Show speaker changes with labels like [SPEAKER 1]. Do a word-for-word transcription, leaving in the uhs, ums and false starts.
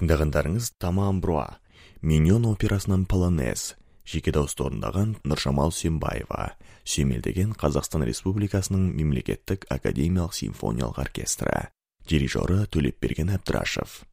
[SPEAKER 1] Тыңдағандарыңыз Тома Амбруа, Миньон операсынан Полонез, жеке дауыста орындаған Нұржамал Үсенбаева, сүйемелдеген Қазақстан Республикасының Мемлекеттік академиялық симфониялық оркестрі, дирижері Төлепберген Әбдірашев.